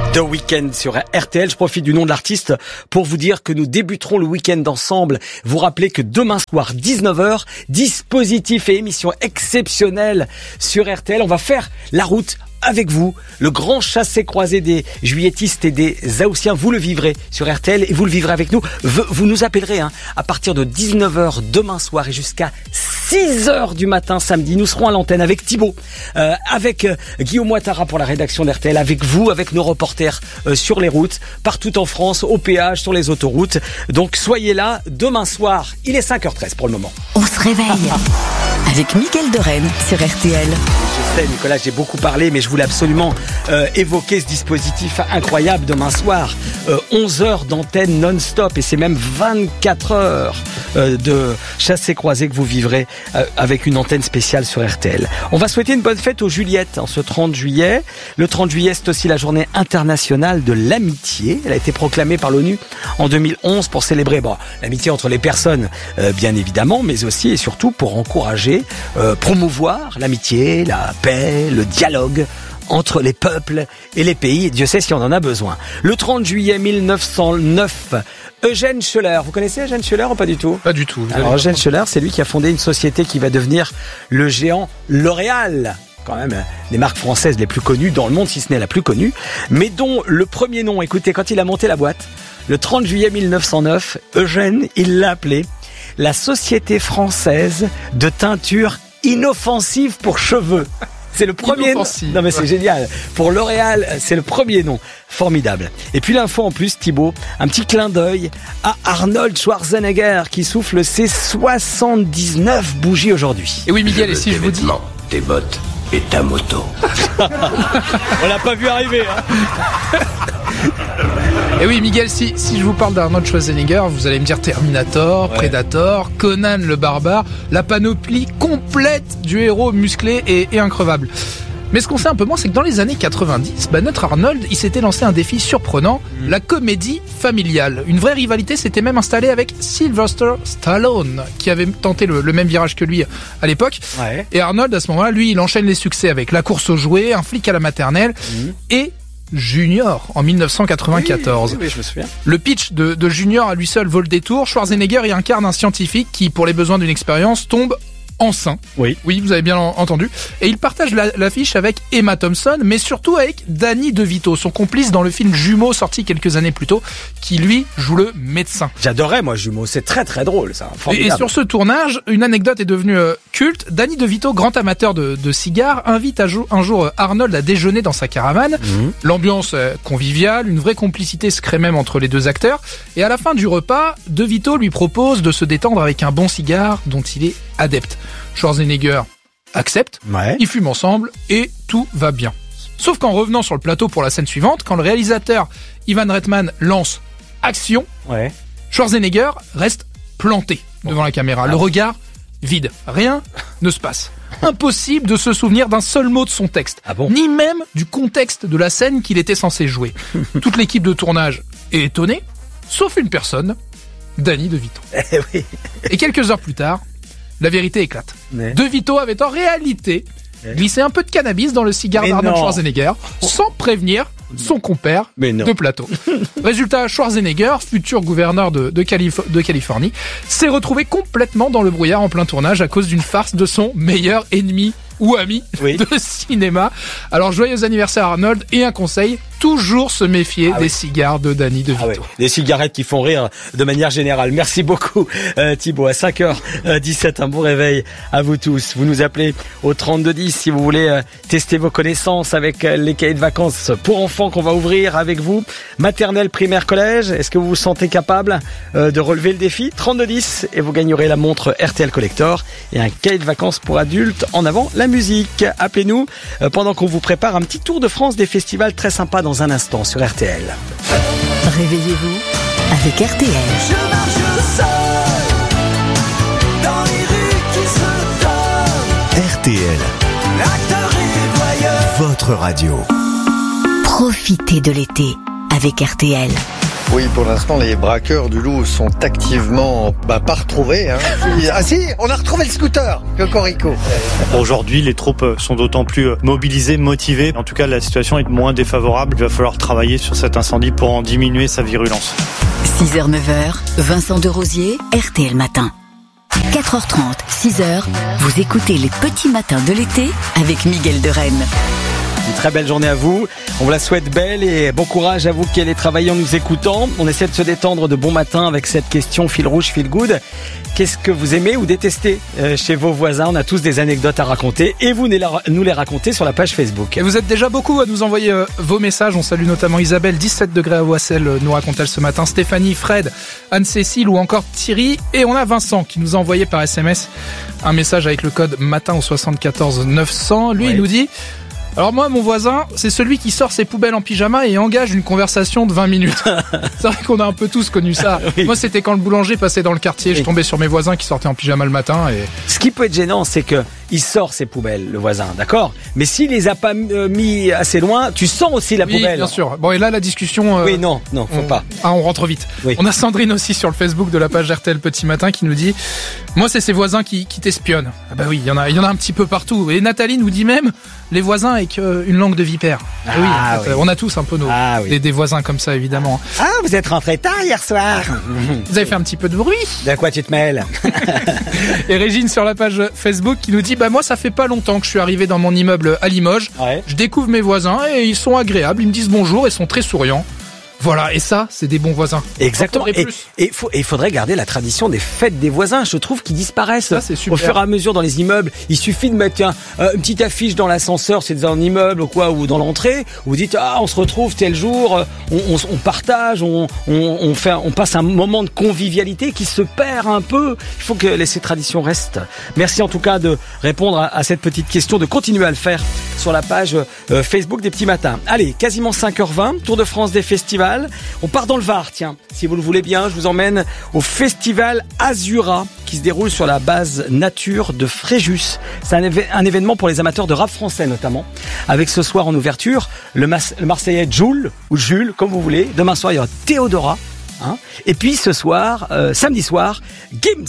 The Weeknd sur RTL. Je profite du nom de l'artiste pour vous dire que nous débuterons le week-end ensemble. Vous rappelez que demain soir, 19h, dispositif et émission exceptionnelle sur RTL. On va faire la route avec vous, le grand chassé-croisé des juilletistes et des Haussiens. Vous le vivrez sur RTL et vous le vivrez avec nous. Vous nous appellerez à partir de 19h demain soir et jusqu'à 6h du matin samedi. Nous serons à l'antenne avec Thibaut, avec Guillaume Ouattara pour la rédaction d'RTL, avec vous, avec nos reporters sur les routes, partout en France, au péage, sur les autoroutes. Donc soyez là demain soir. Il est 5h13 pour le moment. On se réveille avec Mickaël de Rennes sur RTL. Je sais, Nicolas, j'ai beaucoup parlé, mais je voulais absolument évoquer ce dispositif incroyable demain soir. 11 heures d'antenne non-stop et c'est même 24 heures de chassé-croisé que vous vivrez avec une antenne spéciale sur RTL. On va souhaiter une bonne fête aux Juliettes en ce 30 juillet. Le 30 juillet, c'est aussi la journée internationale de l'amitié. Elle a été proclamée par l'ONU en 2011 pour célébrer l'amitié entre les personnes, bien évidemment, mais aussi et surtout pour encourager, promouvoir l'amitié, la paix, le dialogue entre les peuples et les pays, et Dieu sait si on en a besoin. Le 30 juillet 1909, Eugène Schueller. Vous connaissez Eugène Schueller ou pas du tout ? Pas du tout. Alors Eugène Schueller, c'est lui qui a fondé une société qui va devenir le géant L'Oréal. Quand même des marques françaises les plus connues dans le monde, si ce n'est la plus connue, mais dont le premier nom, écoutez, quand il a monté la boîte, le 30 juillet 1909, Eugène, il l'a appelé la Société française de teinture inoffensive pour cheveux. C'est le premier nom. Non mais c'est génial. Pour L'Oréal, c'est le premier nom. Formidable. Et puis l'info en plus, Thibaut, un petit clin d'œil à Arnold Schwarzenegger qui souffle ses 79 bougies aujourd'hui. Et oui, Miguel, et si je vous dis... tes bottes et ta moto. On l'a pas vu arriver, hein. Et oui, Miguel, si je vous parle d'Arnold Schwarzenegger, vous allez me dire Terminator, Predator, Conan le barbare, la panoplie complète du héros musclé et increvable. Mais ce qu'on sait un peu moins, c'est que dans les années 90, notre Arnold, il s'était lancé un défi surprenant, la comédie familiale. Une vraie rivalité s'était même installée avec Sylvester Stallone, qui avait tenté le même virage que lui à l'époque. Ouais. Et Arnold, à ce moment-là, lui, il enchaîne les succès avec La course aux jouets, Un flic à la maternelle et Junior en 1994. Oui, je me souviens. Le pitch de Junior à lui seul vaut le détour. Schwarzenegger y incarne un scientifique qui, pour les besoins d'une expérience, tombe enceint. Oui, vous avez bien entendu. Et il partage l'affiche avec Emma Thompson, mais surtout avec Danny DeVito, son complice dans le film Jumeaux sorti quelques années plus tôt, qui lui joue le médecin. J'adorais moi Jumeaux, c'est très très drôle ça. Et sur ce tournage, une anecdote est devenue culte. Danny DeVito, grand amateur de cigares, invite un jour Arnold à déjeuner dans sa caravane. L'ambiance conviviale, une vraie complicité se crée même entre les deux acteurs. Et à la fin du repas, DeVito lui propose de se détendre avec un bon cigare dont il est adepte. Schwarzenegger accepte, ils fument ensemble et tout va bien. Sauf qu'en revenant sur le plateau pour la scène suivante, quand le réalisateur Ivan Reitman lance action, Schwarzenegger reste planté devant la caméra, le regard vide, rien ne se passe. Impossible de se souvenir d'un seul mot de son texte, ni même du contexte de la scène qu'il était censé jouer. Toute l'équipe de tournage est étonnée, sauf une personne, Danny DeVito. Et quelques heures plus tard, la vérité éclate. DeVito avait en réalité glissé un peu de cannabis dans le cigare d'Arnold Schwarzenegger sans prévenir son compère de plateau. Résultat, Schwarzenegger, futur gouverneur de Californie, s'est retrouvé complètement dans le brouillard en plein tournage à cause d'une farce de son meilleur ennemi ou ami de cinéma. Alors joyeux anniversaire Arnold et un conseil, toujours se méfier des cigares de Danny DeVito. Des cigarettes qui font rire de manière générale. Merci beaucoup Thibaut. À 5h17, un bon réveil à vous tous. Vous nous appelez au 3210 si vous voulez tester vos connaissances avec les cahiers de vacances pour enfants qu'on va ouvrir avec vous. Maternelle, primaire, collège. Est-ce que vous vous sentez capable de relever le défi ? 3210 et vous gagnerez la montre RTL Collector et un cahier de vacances pour adultes. En avant la musique. Appelez-nous pendant qu'on vous prépare un petit tour de France des festivals très sympas dans un instant sur RTL. Réveillez-vous avec RTL. Je marche seul dans les rues qui se donnent. RTL. Acteur et voyeur. Votre radio. Profitez de l'été avec RTL. Oui, pour l'instant, les braqueurs du Loup sont activement pas retrouvés. Hein. Ah si, on a retrouvé le scooter, Cocorico. Aujourd'hui, les troupes sont d'autant plus mobilisées, motivées. En tout cas, la situation est moins défavorable. Il va falloir travailler sur cet incendie pour en diminuer sa virulence. 6h, 9h, Vincent Derosier, RTL Matin. 4h30, 6h, vous écoutez les petits matins de l'été avec Miguel de Rennes. Une très belle journée à vous. On vous la souhaite belle et bon courage à vous qui allez travailler en nous écoutant. On essaie de se détendre de bon matin avec cette question fil rouge, fil good. Qu'est-ce que vous aimez ou détestez chez vos voisins? On a tous des anecdotes à raconter et vous nous les racontez sur la page Facebook. Et vous êtes déjà beaucoup à nous envoyer vos messages. On salue notamment Isabelle, 17 degrés à Oissel, nous raconte-t-elle ce matin. Stéphanie, Fred, Anne-Cécile ou encore Thierry. Et on a Vincent qui nous a envoyé par SMS un message avec le code matin au 74 900. Lui, ouais. Il nous dit... Alors moi, mon voisin, c'est celui qui sort ses poubelles en pyjama et engage une conversation de 20 minutes. C'est vrai qu'on a un peu tous connu ça. Oui. Moi, c'était quand le boulanger passait dans le quartier, je tombais sur mes voisins qui sortaient en pyjama le matin et... Ce qui peut être gênant, c'est que il sort ses poubelles, le voisin, d'accord? Mais s'il les a pas mis assez loin, tu sens aussi la Oui, poubelle. bien sûr. Bon, et là, la discussion... Oui, non, faut pas. Ah, on rentre vite. Oui. On a Sandrine aussi sur le Facebook de la page RTL Petit Matin qui nous dit « Moi, c'est ses voisins qui t'espionnent. » Ah bah oui, il y en a un petit peu partout. Et Nathalie nous dit même les voisins avec une langue de vipère. Ah oui, en fait, oui. on a tous un peu des voisins comme ça, évidemment. Ah, vous êtes rentré tard hier soir. Vous avez fait un petit peu de bruit. De quoi tu te mêles? Et Régine sur la page Facebook qui nous dit moi ça fait pas longtemps que je suis arrivé dans mon immeuble à Limoges. Ouais. Je découvre mes voisins et ils sont agréables, ils me disent bonjour et sont très souriants. Voilà, et ça, c'est des bons voisins. Exactement. J'en voudrais Et il faudrait garder la tradition des fêtes des voisins. Je trouve qu'ils disparaissent Ça, c'est super. au fur et à mesure dans les immeubles. Il suffit de mettre une petite affiche dans l'ascenseur, c'est dans un immeuble ou quoi, ou dans l'entrée. Où vous dites on se retrouve tel jour, on partage, on passe un moment de convivialité qui se perd un peu. Il faut que ces traditions restent. Merci en tout cas de répondre à cette petite question, de continuer à le faire sur la page Facebook des Petits Matins. Allez, quasiment 5h20, Tour de France des festivals. On part dans le Var, tiens. Si vous le voulez bien, je vous emmène au festival Azura qui se déroule sur la base nature de Fréjus. C'est un événement pour les amateurs de rap français notamment. Avec ce soir en ouverture, le Marseillais Jules, ou Jules, comme vous voulez. Demain soir, il y aura Théodora. Et puis ce soir, samedi soir, Gims.